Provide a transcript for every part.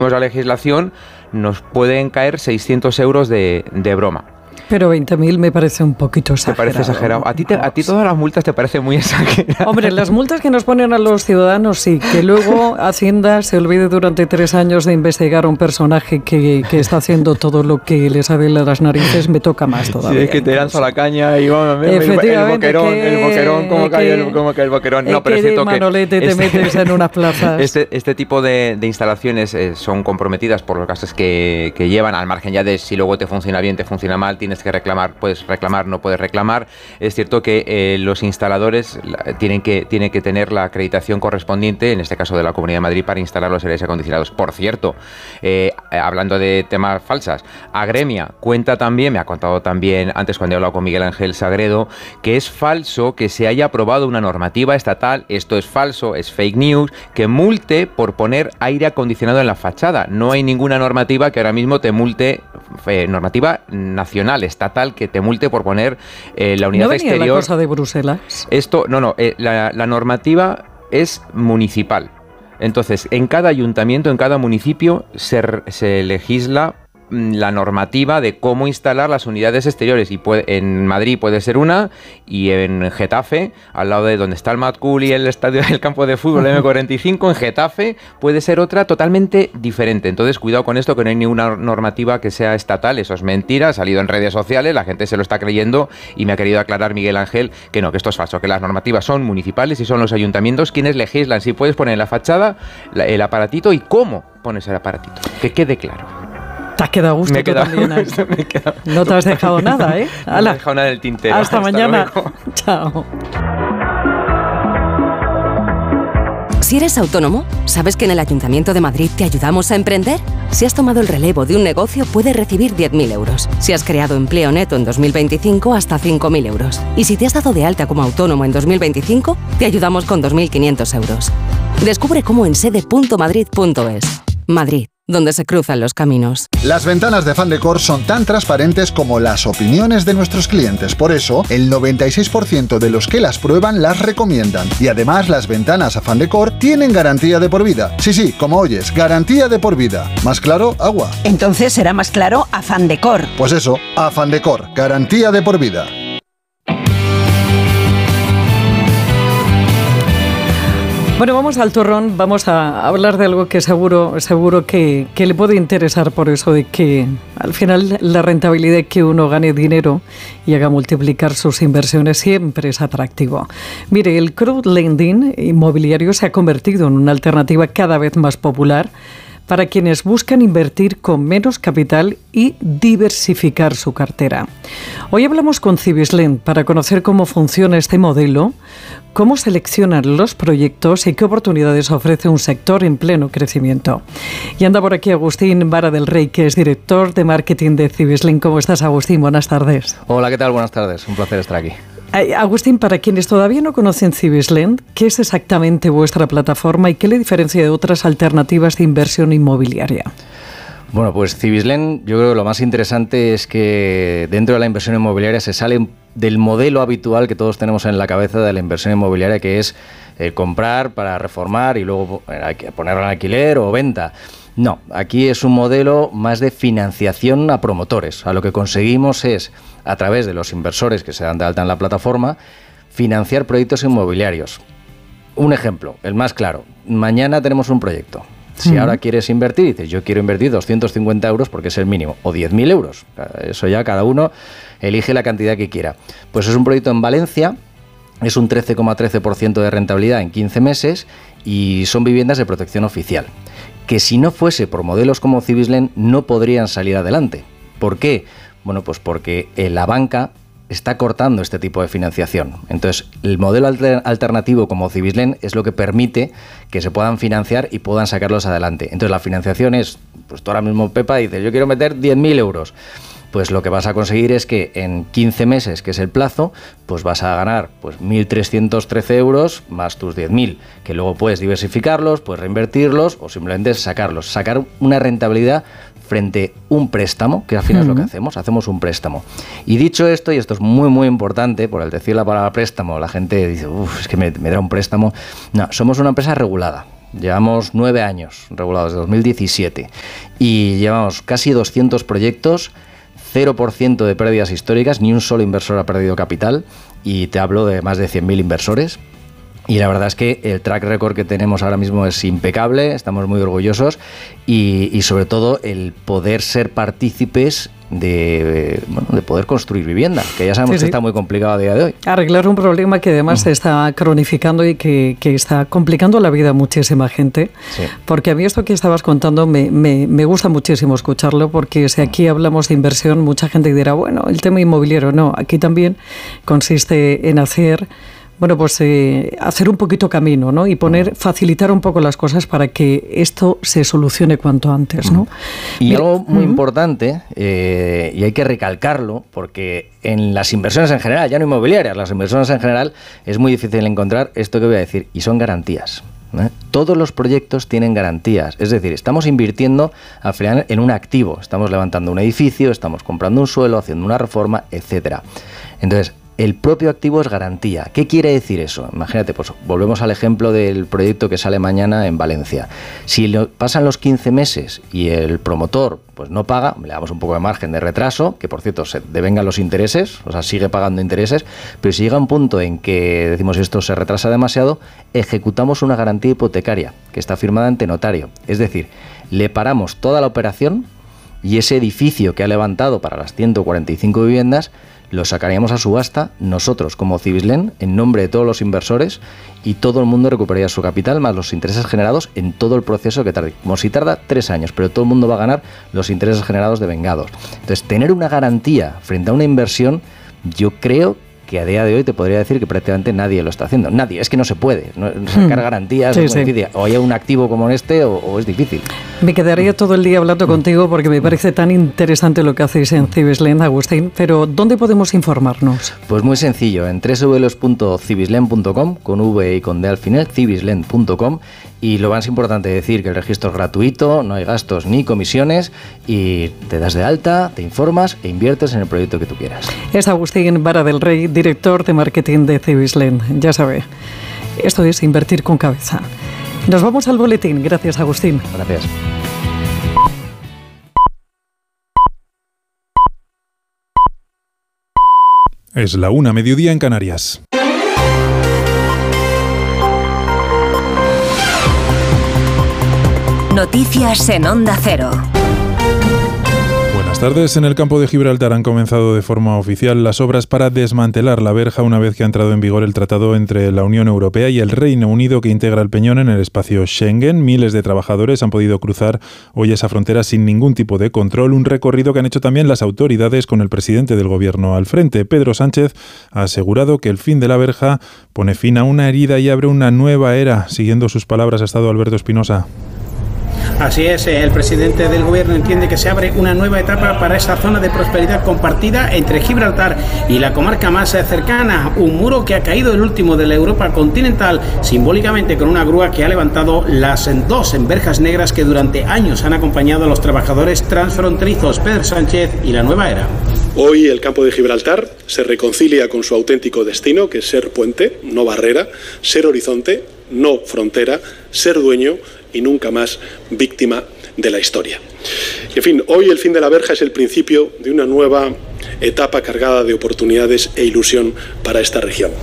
la legislación, nos pueden caer 600 euros de broma. Pero 20.000 me parece un poquito exagerado. ¿Te parece exagerado? ¿A ti todas las multas te parecen muy exageradas? Hombre, las multas que nos ponen a los ciudadanos sí, que luego Hacienda se olvide durante 3 años de investigar a un personaje que está haciendo todo lo que le sale de las narices, me toca más todavía. Sí, es que te lanza la caña y vamos, efectivamente, el boquerón, cómo cae el boquerón. No, pero es cierto que Manolete te metes en unas plazas. Este tipo de instalaciones son comprometidas por los gastos que llevan, al margen ya de si luego te funciona bien, te funciona mal, tienes que reclamar, puedes reclamar, no puedes reclamar. Es cierto que los instaladores tienen que tener la acreditación correspondiente, en este caso de la Comunidad de Madrid, para instalar los aires acondicionados. Por cierto, hablando de temas falsas, Agremia cuenta también, me ha contado también antes cuando he hablado con Miguel Ángel Sagredo, que es falso que se haya aprobado una normativa estatal, esto es falso, es fake news, que multe por poner aire acondicionado en la fachada. No hay ninguna normativa que ahora mismo te multe, normativa nacional, estatal, que te multe por poner la unidad exterior. ¿No venía la cosa de Bruselas? Esto, no, la normativa es municipal. Entonces, en cada ayuntamiento, en cada municipio, se legisla la normativa de cómo instalar las unidades exteriores, y en Madrid puede ser una, y en Getafe, al lado de donde está el Matcul y el campo de fútbol M45, en Getafe puede ser otra totalmente diferente. Entonces cuidado con esto, que no hay ninguna normativa que sea estatal. Eso es mentira, ha salido en redes sociales, la gente se lo está creyendo, y me ha querido aclarar Miguel Ángel que no, que esto es falso, que las normativas son municipales y son los ayuntamientos quienes legislan si puedes poner en la fachada el aparatito y cómo pones el aparatito, que quede claro. Te has quedado a gusto tú también. No te has dejado nada, ¿eh? No te has dejado nada en el tintero. Hasta mañana. Luego. Chao. Si eres autónomo, ¿sabes que en el Ayuntamiento de Madrid te ayudamos a emprender? Si has tomado el relevo de un negocio, puedes recibir 10.000 euros. Si has creado empleo neto en 2025, hasta 5.000 euros. Y si te has dado de alta como autónomo en 2025, te ayudamos con 2.500 euros. Descubre cómo en sede.madrid.es. Madrid, donde se cruzan los caminos. Las ventanas de Fandecor son tan transparentes como las opiniones de nuestros clientes. Por eso, el 96% de los que las prueban las recomiendan. Y además, las ventanas a Fandecor tienen garantía de por vida. Sí, como oyes, garantía de por vida. ¿Más claro? Agua. Entonces será más claro a Fandecor. Pues eso, a Fandecor, garantía de por vida. Bueno, vamos al turrón, vamos a hablar de algo que seguro que le puede interesar, por eso de que al final la rentabilidad de que uno gane dinero y haga multiplicar sus inversiones siempre es atractivo. Mire, el crowdlending inmobiliario se ha convertido en una alternativa cada vez más popular para quienes buscan invertir con menos capital y diversificar su cartera. Hoy hablamos con Cibislend para conocer cómo funciona este modelo, cómo seleccionan los proyectos y qué oportunidades ofrece un sector en pleno crecimiento. Y anda por aquí Agustín Vara del Rey, que es director de marketing de Cibislend. ¿Cómo estás, Agustín? Buenas tardes. Hola, ¿qué tal? Buenas tardes. Un placer estar aquí. Agustín, para quienes todavía no conocen Cibislend, ¿qué es exactamente vuestra plataforma y qué le diferencia de otras alternativas de inversión inmobiliaria? Bueno, pues Cibislend, yo creo que lo más interesante es que dentro de la inversión inmobiliaria se sale del modelo habitual que todos tenemos en la cabeza de la inversión inmobiliaria, que es comprar para reformar y luego ponerlo en alquiler o venta. No, aquí es un modelo más de financiación a promotores. A lo que conseguimos es, a través de los inversores que se dan de alta en la plataforma, financiar proyectos inmobiliarios. Un ejemplo, el más claro. Mañana tenemos un proyecto. Si ahora quieres invertir, dices, yo quiero invertir 250 euros porque es el mínimo, o 10.000 euros. Eso ya cada uno elige la cantidad que quiera. Pues es un proyecto en Valencia, es un 13,13% de rentabilidad en 15 meses y son viviendas de protección oficial, que si no fuese por modelos como Cibislend no podrían salir adelante. ¿Por qué? Bueno, pues porque la banca está cortando este tipo de financiación. Entonces, el modelo alternativo como Cibislend es lo que permite que se puedan financiar y puedan sacarlos adelante. Entonces, la financiación es, pues tú ahora mismo, Pepa, dices, yo quiero meter 10.000 euros. Pues lo que vas a conseguir es que en 15 meses, que es el plazo, pues vas a ganar pues 1.313 euros más tus 10.000, que luego puedes diversificarlos, puedes reinvertirlos o simplemente sacarlos. Sacar una rentabilidad frente a un préstamo, que al final es lo que hacemos un préstamo. Y dicho esto, y esto es muy muy importante, por el decir la palabra préstamo, la gente dice, es que me da un préstamo. No, somos una empresa regulada. Llevamos 9 años regulados, desde 2017, y llevamos casi 200 proyectos, 0% de pérdidas históricas, ni un solo inversor ha perdido capital, y te hablo de más de 100.000 inversores. Y la verdad es que el track record que tenemos ahora mismo es impecable, estamos muy orgullosos y sobre todo el poder ser partícipes de poder construir vivienda, que ya sabemos que está muy complicado a día de hoy. Arreglar un problema que además se está cronificando y que está complicando la vida a muchísima gente. Sí. Porque a mí esto que estabas contando me gusta muchísimo escucharlo, porque si aquí hablamos de inversión, mucha gente dirá, bueno, el tema inmobiliario no, aquí también consiste en hacer un poquito camino, ¿no? Y facilitar un poco las cosas para que esto se solucione cuanto antes, ¿no? Y algo muy importante, y hay que recalcarlo, porque en las inversiones en general, ya no inmobiliarias, las inversiones en general, es muy difícil encontrar esto que voy a decir, y son garantías. Todos los proyectos tienen garantías, es decir, estamos invirtiendo al final en un activo, estamos levantando un edificio, estamos comprando un suelo, haciendo una reforma, etcétera. Entonces, el propio activo es garantía. ¿Qué quiere decir eso? Imagínate, pues volvemos al ejemplo del proyecto que sale mañana en Valencia. Si pasan los 15 meses y el promotor pues no paga, le damos un poco de margen de retraso, que por cierto se devengan los intereses, o sea, sigue pagando intereses, pero si llega un punto en que decimos esto se retrasa demasiado, ejecutamos una garantía hipotecaria que está firmada ante notario. Es decir, le paramos toda la operación y ese edificio que ha levantado para las 145 viviendas lo sacaríamos a subasta nosotros como Cibislen en nombre de todos los inversores y todo el mundo recuperaría su capital más los intereses generados en todo el proceso que tarde. Como si tarda 3 años, pero todo el mundo va a ganar los intereses generados de vengados. Entonces, tener una garantía frente a una inversión, yo creo que a día de hoy te podría decir que prácticamente nadie lo está haciendo. Nadie, es que no se puede. Sacar garantías es muy difícil. O hay un activo como este o es difícil. Me quedaría todo el día hablando contigo porque me parece tan interesante lo que hacéis en Cibislen, Agustín, pero ¿dónde podemos informarnos? Pues muy sencillo, en www.cibislen.com, con V y con D al final, cibislen.com. Y lo más importante es decir que el registro es gratuito, no hay gastos ni comisiones y te das de alta, te informas e inviertes en el proyecto que tú quieras. Es Agustín Vara del Rey, director de marketing de Cibislen. Ya sabe, esto es invertir con cabeza. Nos vamos al boletín. Gracias, Agustín. Gracias. Es la 1:00 mediodía en Canarias. Noticias en Onda Cero. Buenas tardes. En el campo de Gibraltar han comenzado de forma oficial las obras para desmantelar la verja una vez que ha entrado en vigor el tratado entre la Unión Europea y el Reino Unido que integra el peñón en el espacio Schengen. Miles de trabajadores han podido cruzar hoy esa frontera sin ningún tipo de control, un recorrido que han hecho también las autoridades con el presidente del gobierno al frente. Pedro Sánchez ha asegurado que el fin de la verja pone fin a una herida y abre una nueva era. Siguiendo sus palabras ha estado Alberto Espinosa. Así es, el presidente del gobierno entiende que se abre una nueva etapa para esa zona de prosperidad compartida entre Gibraltar y la comarca más cercana, un muro que ha caído el último de la Europa continental, simbólicamente con una grúa que ha levantado las 2 verjas negras que durante años han acompañado a los trabajadores transfronterizos. Pedro Sánchez y la nueva era. Hoy el campo de Gibraltar se reconcilia con su auténtico destino, que es ser puente, no barrera, ser horizonte, no frontera, ser dueño y nunca más víctima de la historia. Y en fin, hoy el fin de la verja es el principio de una nueva etapa cargada de oportunidades e ilusión para esta región.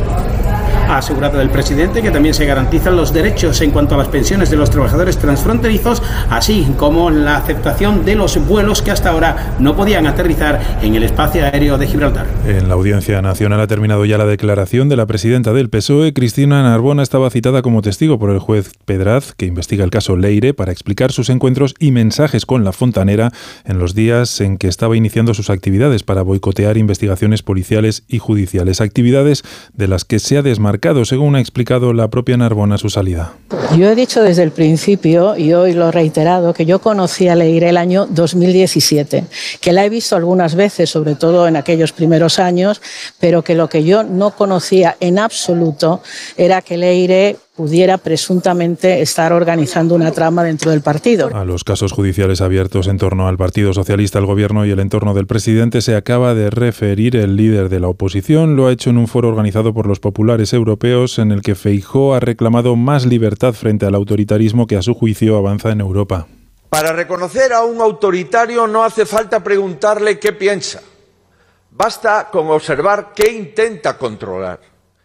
Ha asegurado el presidente que también se garantizan los derechos en cuanto a las pensiones de los trabajadores transfronterizos, así como la aceptación de los vuelos que hasta ahora no podían aterrizar en el espacio aéreo de Gibraltar. En la Audiencia Nacional ha terminado ya la declaración de la presidenta del PSOE. Cristina Narbona estaba citada como testigo por el juez Pedraz, que investiga el caso Leire, para explicar sus encuentros y mensajes con la fontanera en los días en que estaba iniciando sus actividades para boicotear investigaciones policiales y judiciales. Actividades de las que se ha desmarcado, según ha explicado la propia Narbona a su salida. Yo he dicho desde el principio, y hoy lo he reiterado, que yo conocí a Leire el año 2017, que la he visto algunas veces, sobre todo en aquellos primeros años, pero que lo que yo no conocía en absoluto era que Leire pudiera presuntamente estar organizando una trama dentro del partido. A los casos judiciales abiertos en torno al Partido Socialista, el Gobierno y el entorno del presidente se acaba de referir el líder de la oposición. Lo ha hecho en un foro organizado por los populares europeos en el que Feijóo ha reclamado más libertad frente al autoritarismo que a su juicio avanza en Europa. Para reconocer a un autoritario no hace falta preguntarle qué piensa. Basta con observar qué intenta controlar.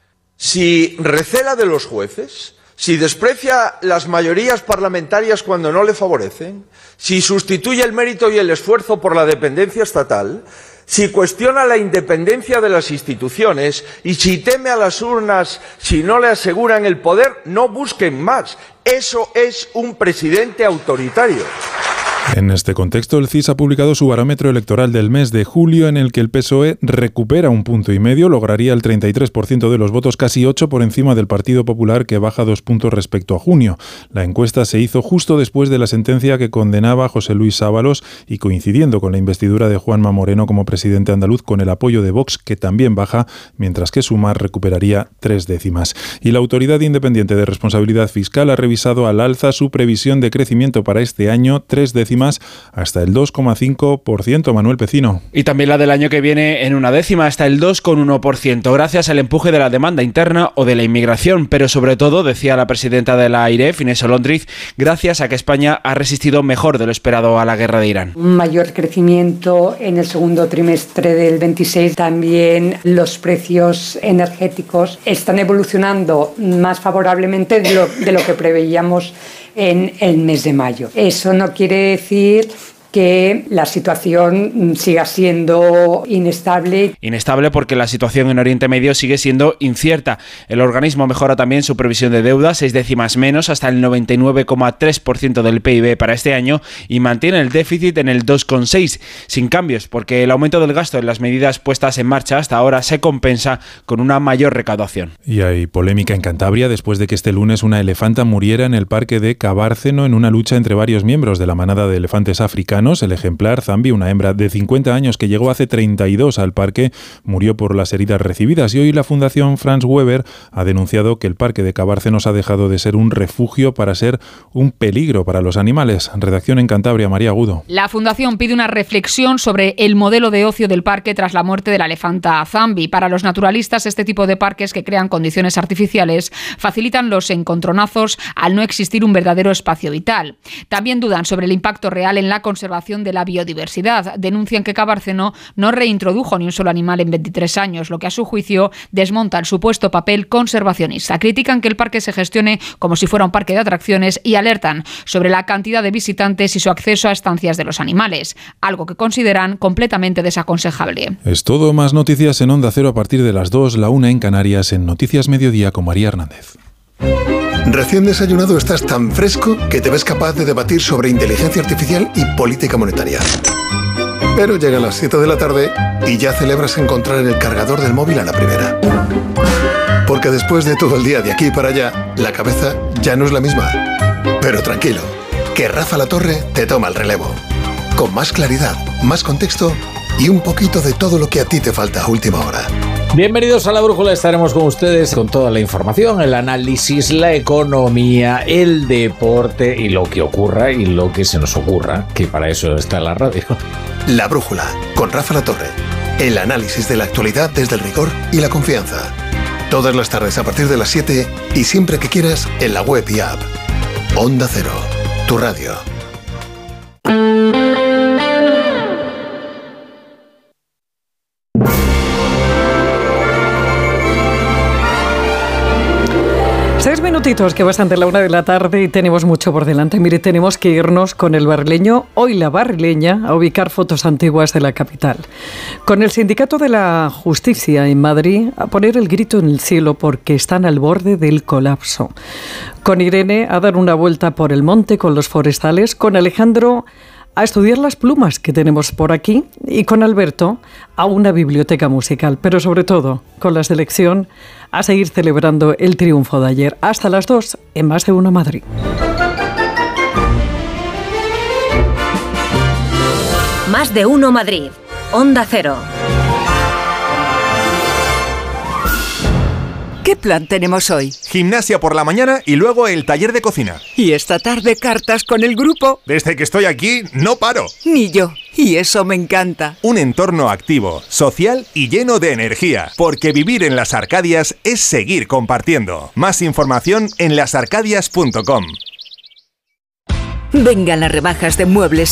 Si recela de los jueces, si desprecia las mayorías parlamentarias cuando no le favorecen, si sustituye el mérito y el esfuerzo por la dependencia estatal, si cuestiona la independencia de las instituciones y si teme a las urnas si no le aseguran el poder, no busquen más. Eso es un presidente autoritario. En este contexto, el CIS ha publicado su barómetro electoral del mes de julio, en el que el PSOE recupera 1,5 puntos, lograría el 33% de los votos, casi 8 por encima del Partido Popular, que baja 2 puntos respecto a junio. La encuesta se hizo justo después de la sentencia que condenaba a José Luis Ábalos y coincidiendo con la investidura de Juanma Moreno como presidente andaluz, con el apoyo de Vox, que también baja, mientras que Sumar recuperaría 3 décimas. Y la Autoridad Independiente de Responsabilidad Fiscal ha revisado al alza su previsión de crecimiento para este año, 3 décimas hasta el 2,5%, Manuel Pecino. Y también la del año que viene en 1 décima, hasta el 2,1%, gracias al empuje de la demanda interna o de la inmigración, pero sobre todo, decía la presidenta de la AIREF, Inés Olondriz, gracias a que España ha resistido mejor de lo esperado a la guerra de Irán. Un mayor crecimiento en el segundo trimestre del 26, también los precios energéticos están evolucionando más favorablemente de lo que preveíamos en el mes de mayo. Eso no quiere decir que la situación siga siendo inestable. Inestable porque la situación en Oriente Medio sigue siendo incierta. El organismo mejora también su previsión de deuda, 6 décimas menos, hasta el 99,3% del PIB para este año, y mantiene el déficit en el 2,6%, sin cambios, porque el aumento del gasto en las medidas puestas en marcha hasta ahora se compensa con una mayor recaudación. Y hay polémica en Cantabria después de que este lunes una elefanta muriera en el parque de Cabárceno en una lucha entre varios miembros de la manada de elefantes africanos. El ejemplar Zambi, una hembra de 50 años que llegó hace 32 al parque, murió por las heridas recibidas, y hoy la Fundación Franz Weber ha denunciado que el parque de Cabárcenos ha dejado de ser un refugio para ser un peligro para los animales. Redacción en Cantabria, María Agudo. La Fundación pide una reflexión sobre el modelo de ocio del parque tras la muerte de la elefanta Zambi. Para los naturalistas, este tipo de parques que crean condiciones artificiales facilitan los encontronazos al no existir un verdadero espacio vital. También dudan sobre el impacto real en la conservación de la biodiversidad. Denuncian que Cabárceno no reintrodujo ni un solo animal en 23 años, lo que a su juicio desmonta el supuesto papel conservacionista. Critican que el parque se gestione como si fuera un parque de atracciones y alertan sobre la cantidad de visitantes y su acceso a estancias de los animales, algo que consideran completamente desaconsejable. Es todo. Más noticias en Onda Cero a partir de las 2, la 1 en Canarias, en Noticias Mediodía con María Hernández. Recién desayunado estás tan fresco que te ves capaz de debatir sobre inteligencia artificial y política monetaria. Pero llegan las 7 de la tarde y ya celebras encontrar el cargador del móvil a la primera. Porque después de todo el día de aquí para allá, la cabeza ya no es la misma. Pero tranquilo, que Rafa La Torre te toma el relevo. Con más claridad, más contexto y un poquito de todo lo que a ti te falta a última hora. Bienvenidos a La Brújula, estaremos con ustedes con toda la información, el análisis, la economía, el deporte y lo que ocurra y lo que se nos ocurra, que para eso está la radio. La Brújula, con Rafa La Torre. El análisis de la actualidad desde el rigor y la confianza. Todas las tardes a partir de las 7 y siempre que quieras en la web y app. Onda Cero, tu radio. Minutitos, que bastante la 1 de la tarde y tenemos mucho por delante. Mire, tenemos que irnos con el barrileño, hoy la barrileña, a ubicar fotos antiguas de la capital. Con el Sindicato de la Justicia en Madrid a poner el grito en el cielo porque están al borde del colapso. Con Irene a dar una vuelta por el monte con los forestales. Con Alejandro a estudiar las plumas que tenemos por aquí, y con Alberto a una biblioteca musical, pero sobre todo con la selección a seguir celebrando el triunfo de ayer. Hasta las 2 en Más de Uno Madrid. Más de Uno Madrid. Onda Cero. ¿Qué plan tenemos hoy? Gimnasia por la mañana y luego el taller de cocina. ¿Y esta tarde cartas con el grupo? Desde que estoy aquí, no paro. Ni yo. Y eso me encanta. Un entorno activo, social y lleno de energía. Porque vivir en Las Arcadias es seguir compartiendo. Más información en lasarcadias.com. Vengan las rebajas de Muebles